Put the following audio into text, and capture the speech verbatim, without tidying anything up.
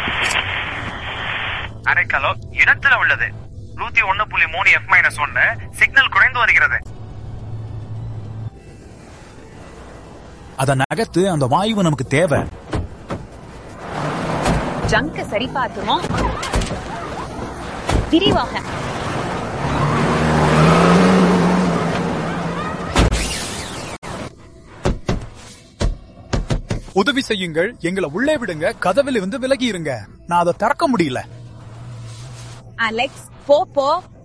அரைக்கலோ இடத்துல உள்ளது. நூத்தி ஒன்னு புள்ளி மூணு எஃப் மைனஸ் ஒன்னு சிக்னல் குறைந்து வருகிறது. அத நகர்த்து, அந்த வாயு நமக்கு தேவை. ஜங்க சரி பார்த்துவோம். விரிவாக உதவி செய்யுங்கள், எங்களை உள்ளே விடுங்க, கதவில் இருந்து விலகி இருங்க. நான் அதை திறக்க முடியல. அலெக்ஸ், போ போ.